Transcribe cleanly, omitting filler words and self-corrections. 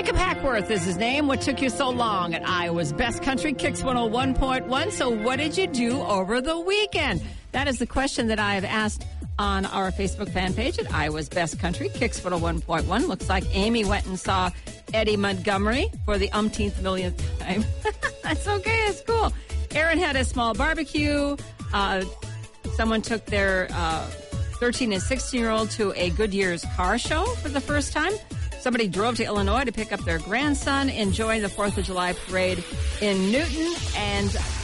Jacob Hackworth is his name. What took you so long at Iowa's Best Country Kicks 101.1? So what did you do over the weekend? That is the question that I have asked on our Facebook fan page at Iowa's Best Country Kicks 101.1. Looks like Amy went and saw Eddie Montgomery for the umpteenth millionth time. That's okay. It's cool. Aaron had a small barbecue. Someone took their 13 and 16-year-old to a Goodyear's car show for the first time. Somebody drove to Illinois to pick up their grandson, enjoying the 4th of July parade in Newton. And